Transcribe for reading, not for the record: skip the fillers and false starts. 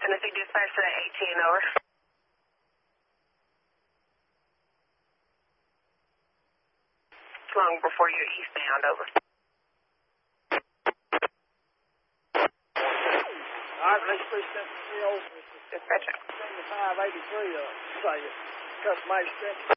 Tennessee dispatch to the 18, over. Long before you're eastbound, over. Alright, let's push that 3 over. Dispatcher. Send the 583 up, say it. Customized stretch.